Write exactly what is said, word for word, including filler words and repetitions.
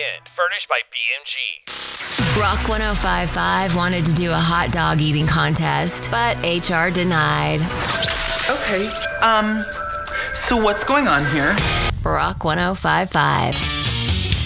in. Furnished by B M G. Rock one oh five point five wanted to do a hot dog eating contest, but H R denied. Okay, um, so what's going on here? Rock one oh five point five.